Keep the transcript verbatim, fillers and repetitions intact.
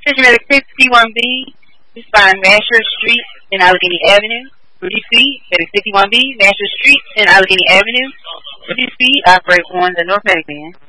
Medic fifty-one B, you find Masher Street in Allegheny Avenue. Rudy Speed, Medic fifty-one B, Masher Street in Allegheny Avenue. Rudy Speed, operate on the North Medic Band.